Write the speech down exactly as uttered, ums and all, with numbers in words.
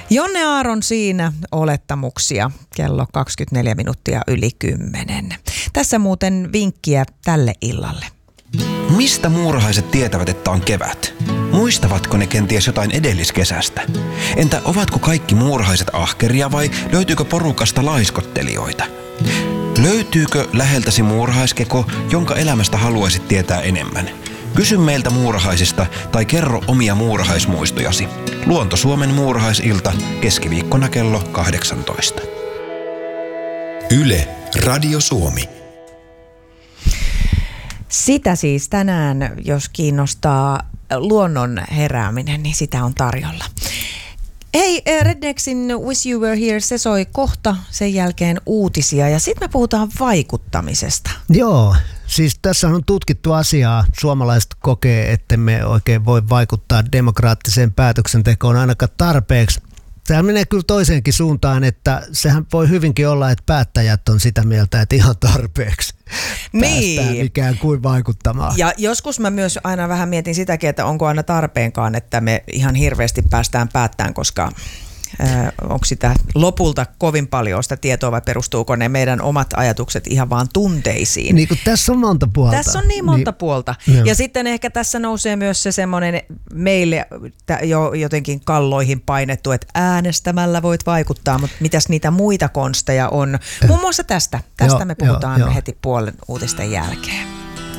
Jonne Aaron siinä olettamuksia kello kaksikymmentäneljä minuuttia yli kymmenen. Tässä muuten vinkkiä tälle illalle. Mistä muurahaiset tietävät, että on kevät? Muistavatko ne kenties jotain edelliskesästä? Entä ovatko kaikki muurahaiset ahkeria vai löytyykö porukasta laiskottelijoita? Löytyykö läheltäsi muurahaiskeko, jonka elämästä haluaisit tietää enemmän? Kysy meiltä muurahaisista tai kerro omia muurahaismuistojasi. Luonto Suomen muurahaisilta keskiviikkona kello kahdeksantoista. Yle, Radio Suomi. Sitä siis tänään, jos kiinnostaa luonnon herääminen, niin sitä on tarjolla. Hei, Rednexin Wish You Were Here, se soi kohta, sen jälkeen uutisia ja sitten me puhutaan vaikuttamisesta. Joo, siis tässä on tutkittu asiaa. Suomalaiset kokee, että me oikein voi vaikuttaa demokraattiseen päätöksentekoon ainakaan tarpeeksi. Tämä menee kyllä toiseenkin suuntaan, että sehän voi hyvinkin olla, että päättäjät on sitä mieltä, että ihan tarpeeksi niin. päästään ikään kuin vaikuttamaan. Ja joskus mä myös aina vähän mietin sitäkin, että onko aina tarpeenkaan, että me ihan hirveästi päästään päättämään, koska äh, onko sitä lopulta kovin paljon sitä tietoa vai perustuuko ne meidän omat ajatukset ihan vaan tunteisiin. Niin kuin tässä on monta puolta. Tässä on niin monta niin, puolta. No. Ja sitten ehkä tässä nousee myös se semmoinen meille jo jotenkin kalloihin painettu, että äänestämällä voit vaikuttaa, mutta mitäs niitä muita konsteja on? Muun muassa tästä. Tästä joo, me puhutaan joo, joo. heti puolen uutisten jälkeen.